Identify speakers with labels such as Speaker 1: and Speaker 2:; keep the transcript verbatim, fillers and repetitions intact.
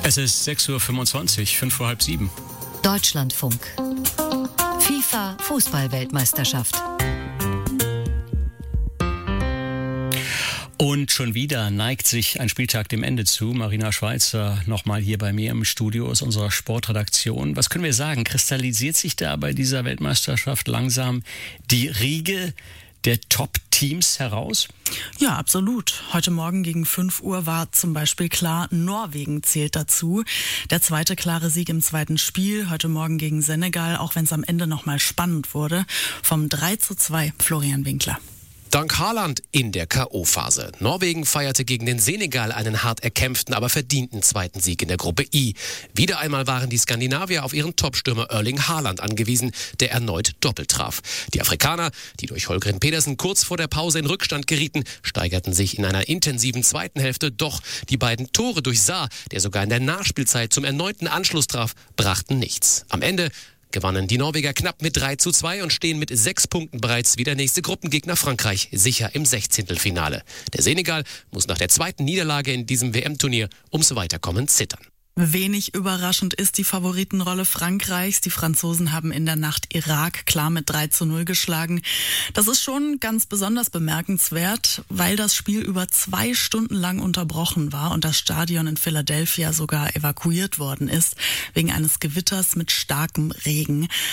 Speaker 1: Es ist sechs Uhr fünfundzwanzig, fünf vor halb sieben.
Speaker 2: Deutschlandfunk. FIFA Fußball-Weltmeisterschaft.
Speaker 1: Und schon wieder neigt sich ein Spieltag dem Ende zu. Marina Schweizer nochmal hier bei mir im Studio aus unserer Sportredaktion. Was können wir sagen? Kristallisiert sich da bei dieser Weltmeisterschaft langsam die Riege der Top-Teams heraus?
Speaker 3: Ja, absolut. Heute Morgen gegen fünf Uhr war zum Beispiel klar, Norwegen zählt dazu. Der zweite klare Sieg im zweiten Spiel, heute Morgen gegen Senegal, auch wenn es am Ende nochmal spannend wurde. Vom drei zu zwei, Florian Winkler.
Speaker 4: Dank Haaland in der K O-Phase. Norwegen feierte gegen den Senegal einen hart erkämpften, aber verdienten zweiten Sieg in der Gruppe I. Wieder einmal waren die Skandinavier auf ihren Topstürmer Erling Haaland angewiesen, der erneut doppelt traf. Die Afrikaner, die durch Holgren Pedersen kurz vor der Pause in Rückstand gerieten, steigerten sich in einer intensiven zweiten Hälfte. Doch die beiden Tore durch Saar, der sogar in der Nachspielzeit zum erneuten Anschluss traf, brachten nichts. Am Ende gewannen die Norweger knapp mit drei zu zwei und stehen mit sechs Punkten bereits wie der nächste Gruppengegner Frankreich sicher im Sechzehntelfinale. Der Senegal muss nach der zweiten Niederlage in diesem W M-Turnier ums Weiterkommen zittern.
Speaker 3: Wenig überraschend ist die Favoritenrolle Frankreichs. Die Franzosen haben in der Nacht Irak klar mit drei zu null geschlagen. Das ist schon ganz besonders bemerkenswert, weil das Spiel über zwei Stunden lang unterbrochen war und das Stadion in Philadelphia sogar evakuiert worden ist, wegen eines Gewitters mit starkem Regen.